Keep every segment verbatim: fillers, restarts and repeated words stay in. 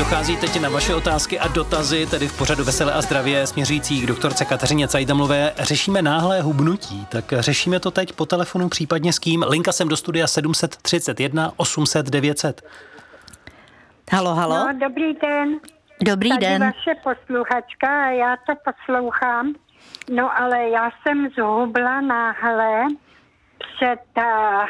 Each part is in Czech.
dochází teď na vaše otázky a dotazy, tedy v pořadu Veselé a zdravě směřící k doktorce Kateřině Cajdamlové. Řešíme náhlé hubnutí, tak řešíme to teď po telefonu, případně s kým. Linka sem do studia sedm tři jedna osm set devět set. Halo, halo. No, dobrý den. Dobrý Tady den. vaše posluchačka a já to poslouchám. No, ale já jsem zhubla náhle před... Uh,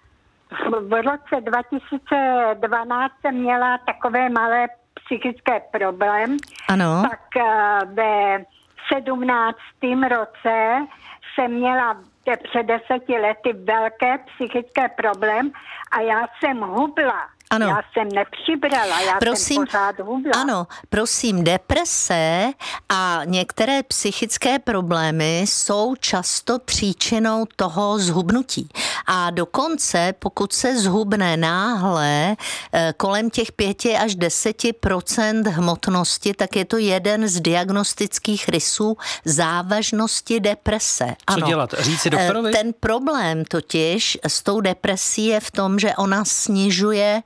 v roce dva tisíce dvanáct jsem měla takové malé psychické problém. Ano. Tak uh, ve sedmnáctém roce jsem měla před deseti lety velké psychické problém a já jsem hubla. Ano. Já jsem nepřibrala, já prosím, jsem pořád hubla. Ano, prosím, deprese a některé psychické problémy jsou často příčinou toho zhubnutí. A dokonce, pokud se zhubne náhle kolem těch pěti až deseti procent hmotnosti, tak je to jeden z diagnostických rysů závažnosti deprese. Co ano. dělat? Říct si doktorovi? Ten problém totiž s tou depresí je v tom, že ona snižuje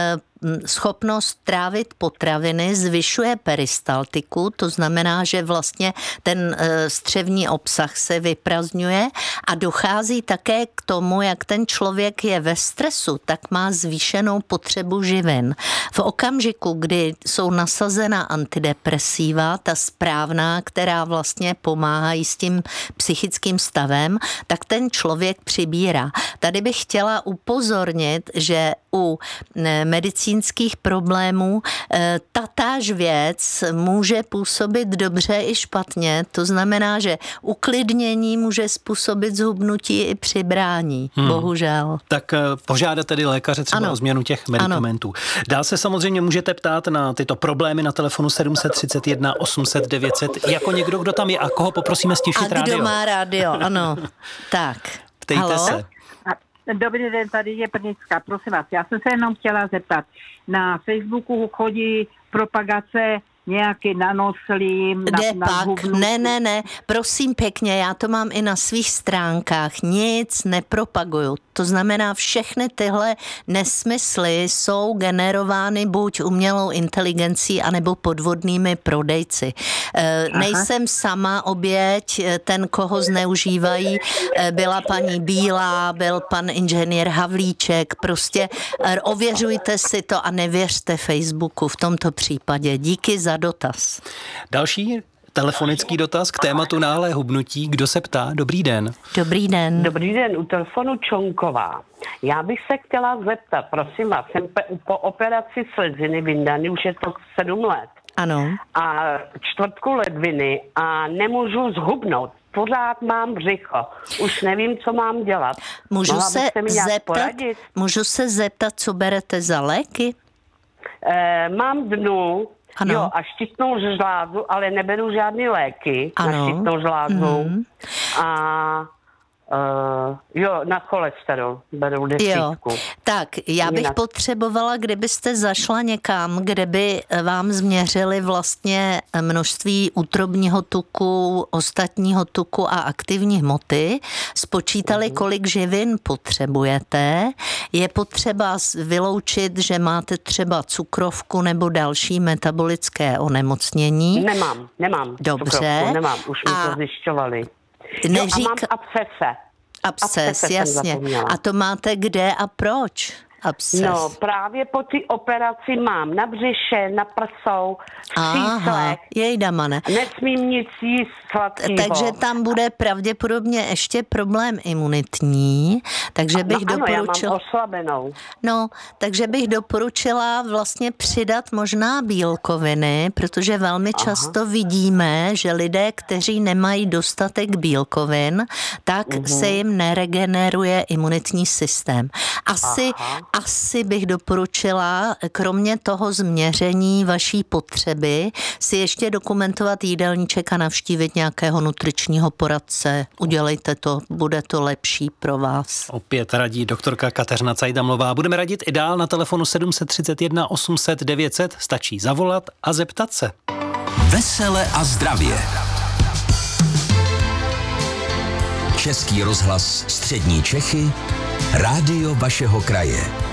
schopnost trávit potraviny, zvyšuje peristaltiku, to znamená, že vlastně ten střevní obsah se vyprazdňuje a dochází také k tomu, jak ten člověk je ve stresu, tak má zvýšenou potřebu živin. V okamžiku, kdy jsou nasazena antidepresiva, ta správná, která vlastně pomáhají s tím psychickým stavem, tak ten člověk přibírá. Tady bych chtěla upozornit, že u medicínských problémů tatáž věc může působit dobře i špatně. To znamená, že uklidnění může způsobit zhubnutí i přibrání. Hmm. Bohužel. Tak požádat tedy lékaře třeba ano. o změnu těch medicamentů. Ano. Dál se samozřejmě můžete ptát na tyto problémy na telefonu sedm tři jedna osm set devět set jako někdo, kdo tam je a koho poprosíme stišit rádio. A kdo rádio. má rádio, ano. Tak. Ptejte Halo? se. Dobrý den, tady je Brnická. Prosím vás, já jsem se jenom chtěla zeptat. Na Facebooku chodí propagace nějaký nanoslím, na, Kde na pak? hubnutí. Ne, ne, ne. Prosím pěkně, já to mám i na svých stránkách. Nic nepropaguju. To znamená, všechny tyhle nesmysly jsou generovány buď umělou inteligencí, anebo podvodnými prodejci. E, nejsem sama oběť, ten, koho zneužívají, byla paní Bílá, byl pan inženýr Havlíček. Prostě ověřujte si to a nevěřte Facebooku v tomto případě. Díky za dotaz. Další telefonický dotaz k tématu náhlé hubnutí. Kdo se ptá? Dobrý den. Dobrý den. Dobrý den, u telefonu Čonková. Já bych se chtěla zeptat, prosím vás, jsem po operaci sleziny vyndany, už je to sedm let. Ano. A čtvrtku ledviny a nemůžu zhubnout. Pořád mám břicho. Už nevím, co mám dělat. Můžu Mohla se byste mi nějak zeptat, poradit? můžu se zeptat, co berete za léky? E, mám dnu, Ano. jo, a štítnou žlázu, ale neberu žádný léky Ano. na štítnou žlázu. Mhm. A Uh, jo, na cholesterol beru desítku. Jo, tak já bych Jinak. potřebovala, kdybyste zašla někam, kde by vám změřili vlastně množství útrobního tuku, ostatního tuku a aktivní hmoty, spočítali, mm. kolik živin potřebujete. Je potřeba vyloučit, že máte třeba cukrovku nebo další metabolické onemocnění. Nemám, nemám. Dobře. Cukrovku, nemám, už mi A to zjišťovali. Neřík... Jo, a mám abscese. Absces, Abscese jasně. A to máte kde a proč? Absces. No, právě po té operaci mám na břiše, na prsou, v Aha, číslech. jejda mane. Nesmím nic jíst sladkýho. Takže tam bude pravděpodobně ještě problém imunitní, takže bych no, ano, doporučila... já mám oslabenou. No, takže bych doporučila vlastně přidat možná bílkoviny, protože velmi Aha. často vidíme, že lidé, kteří nemají dostatek bílkovin, tak uhum. se jim neregeneruje imunitní systém. Asi, asi bych doporučila, kromě toho změření vaší potřeby, si ještě dokumentovat jídelníček a navštívit nějakého nutričního poradce. Udělejte to, bude to lepší pro vás. Opět radí doktorka Kateřina Cajdamlová. Budeme radit i dál na telefonu sedm tři jedna osm set devět set. Stačí zavolat a zeptat se. Vesele a zdravě. Český rozhlas Střední Čechy, rádio vašeho kraje.